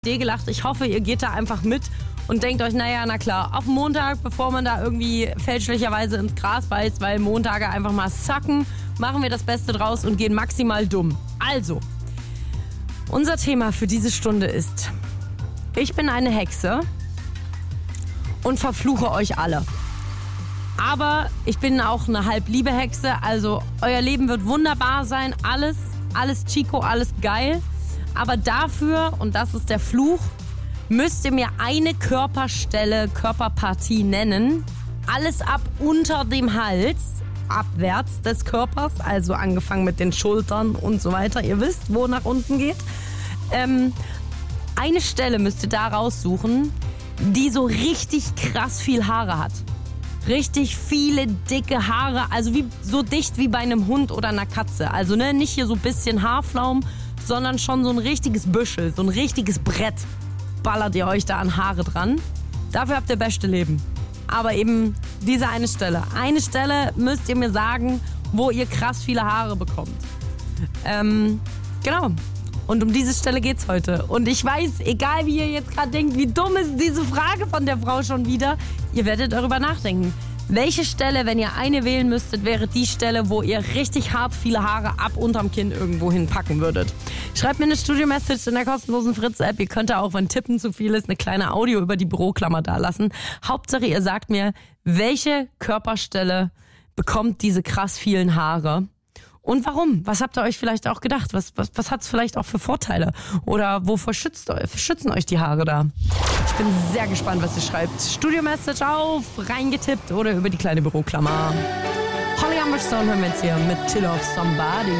Idee gelacht. Ich hoffe, ihr geht da einfach mit und denkt euch, naja, na klar, auf Montag, bevor man da irgendwie fälschlicherweise ins Gras beißt, weil Montage einfach mal sacken, machen wir das Beste draus und gehen maximal dumm. Also, unser Thema für diese Stunde ist: Ich bin eine Hexe und verfluche euch alle. Aber ich bin auch eine Halbliebe-Hexe, also euer Leben wird wunderbar sein, alles Chico, alles geil. Aber dafür, und das ist der Fluch, müsst ihr mir eine Körperstelle, Körperpartie nennen. Alles ab unter dem Hals, abwärts des Körpers, also angefangen mit den Schultern und so weiter. Ihr wisst, wo nach unten geht. Eine Stelle müsst ihr da raussuchen, die so richtig krass viel Haare hat. Richtig viele dicke Haare, also so dicht wie bei einem Hund oder einer Katze. Also nicht hier so ein bisschen Haarflaum, sondern schon so ein richtiges Büschel, so ein richtiges Brett ballert ihr euch da an Haare dran. Dafür habt ihr beste Leben. Aber eben diese eine Stelle. Eine Stelle müsst ihr mir sagen, wo ihr krass viele Haare bekommt. Genau. Und um diese Stelle geht's heute. Und ich weiß, egal wie ihr jetzt gerade denkt, wie dumm ist diese Frage von der Frau schon wieder, ihr werdet darüber nachdenken. Welche Stelle, wenn ihr eine wählen müsstet, wäre die Stelle, wo ihr richtig hart viele Haare ab unterm Kinn irgendwo hinpacken würdet? Schreibt mir eine Studio-Message in der kostenlosen Fritz-App. Ihr könnt auch, wenn Tippen zu viel ist, eine kleine Audio über die Büroklammer dalassen. Hauptsache, ihr sagt mir, welche Körperstelle bekommt diese krass vielen Haare? Und warum? Was habt ihr euch vielleicht auch gedacht? Was hat es vielleicht auch für Vorteile? Oder wovor schützen euch die Haare da? Ich bin sehr gespannt, was ihr schreibt. Studio-Message auf, reingetippt oder über die kleine Büroklammer. Holly Humberstone hören wir jetzt hier mit Till of Somebody.